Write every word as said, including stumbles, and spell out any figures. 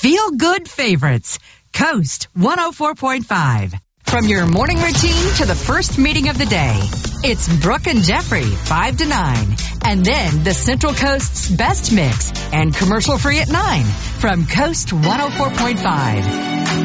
feel-good favorites. Coast one oh four point five. From your morning routine to the first meeting of the day, it's Brooke and Jeffrey, five to nine. And then the Central Coast's best mix and commercial free at nine from Coast one oh four point five.